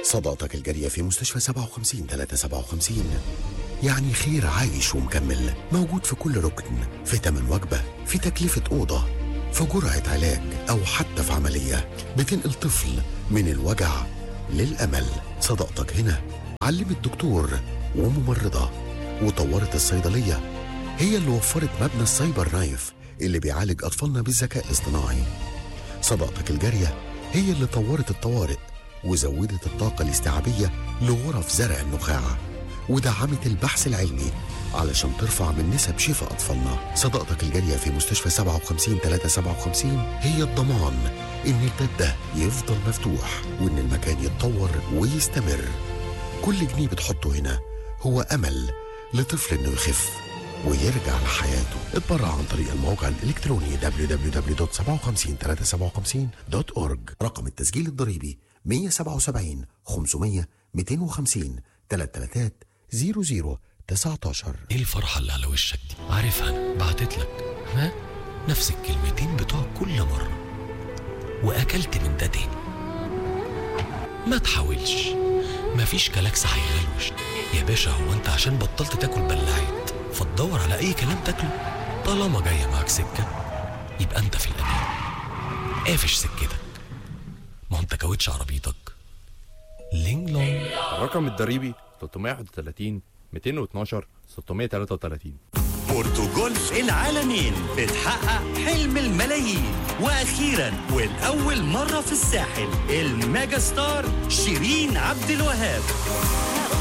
صداقتك الجارية في مستشفى 57-357 يعني خير عايش ومكمل، موجود في كل ركن، في تمن وجبة، في تكلفة أوضة، في جرعة علاج، أو حتى في عملية بتنقل طفل من الوجع للأمل. صداقتك هنا علمت دكتور وممرضة وطورت الصيدلية، هي اللي وفرت مبنى السايبر نايف اللي بيعالج أطفالنا بالذكاء الاصطناعي. صداقتك الجارية هي اللي طورت الطوارئ وزودت الطاقة الاستيعابية لغرف زرع النخاع ودعمت البحث العلمي علشان ترفع من نسب شفاء أطفالنا. صداقتك الجارية في مستشفى 57-357 هي الضمان إن الباب ده يفضل مفتوح وإن المكان يتطور ويستمر. كل جنيه بتحطه هنا هو أمل لطفل إنه يخف ويرجع لحياته. اتبرع عن طريق الموقع الإلكتروني www.57357.org. رقم التسجيل الضريبي 177 500 250 333 0019. ايه الفرحة اللي على وشك دي؟ عارفها انا، بعتت لك ها نفس الكلمتين بتوع كل مرة، واكلت من ده تاني. ما تحاولش، مفيش كلاكس هيغلوش يا باشا. هو انت عشان بطلت تاكل بلاعات فتدور على اي كلام تاكله؟ طالما جاية معاك سكة يبقى انت في الامان. قافش سكتك، ما انت كاوتش عربيتك لينج لونج. الرقم الضريبي 331 212 633. بورتوجولف العالمين بتحقق حلم الملايين، واخيرا والاول مره في الساحل الميجا ستار شيرين عبد الوهاب.